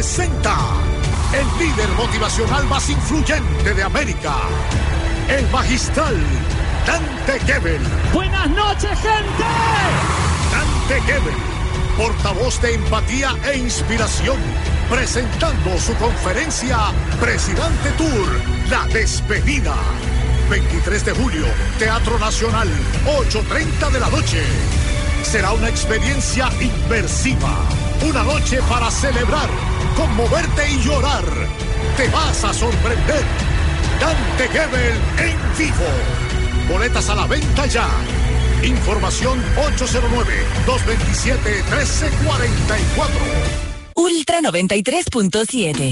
presenta el líder motivacional más influyente de América, el magistral Dante Gebel. ¡Buenas noches, gente! Dante Gebel, portavoz de empatía e inspiración, presentando su conferencia Presidente Tour, La Despedida. 23 de julio, Teatro Nacional, 8:30 de la noche. Será una experiencia inmersiva, una noche para celebrar, conmoverte y llorar. Te vas a sorprender. Dante Gebel en vivo. Boletas a la venta ya. Información 809-227-1344. Ultra 93.7.